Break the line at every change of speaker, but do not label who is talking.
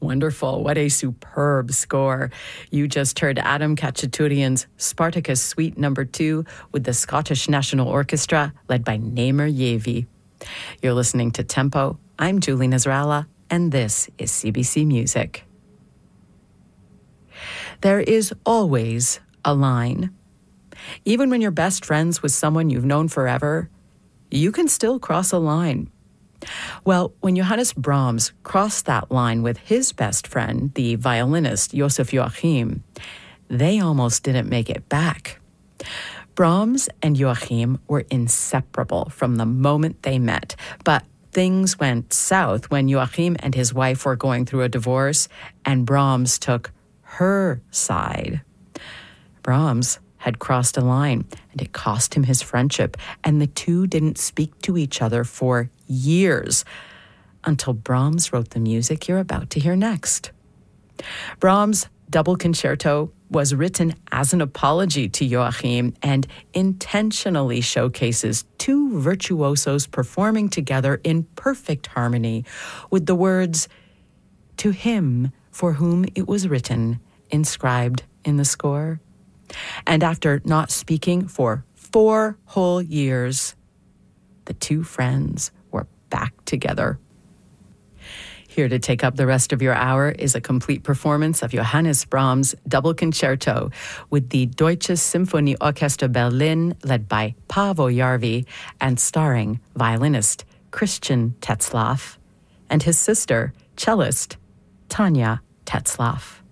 Wonderful. What a superb score. You just heard Adam Khachaturian's Spartacus Suite No. 2 with the Scottish National Orchestra led by Namer Yavi. You're listening to Tempo. I'm Julie Nasrallah, and this is CBC Music. There is always a line. Even when you're best friends with someone you've known forever, you can still cross a line. Well, when Johannes Brahms crossed that line with his best friend, the violinist Joseph Joachim, they almost didn't make it back. Brahms and Joachim were inseparable from the moment they met, but things went south when Joachim and his wife were going through a divorce, and Brahms took her side. Brahms had crossed a line, and it cost him his friendship, and the two didn't speak to each other for years, until Brahms wrote the music you're about to hear next. Brahms' Double Concerto was written as an apology to Joachim and intentionally showcases two virtuosos performing together in perfect harmony with the words, "To him for whom it was written," inscribed in the score. And after not speaking for 4 whole years, the two friends were back together. Here to take up the rest of your hour is a complete performance of Johannes Brahms' Double Concerto with the Deutsches Symphonieorchester Berlin, led by Paavo Järvi, and starring violinist Christian Tetzlaff and his sister, cellist Tanja Tetzlaff.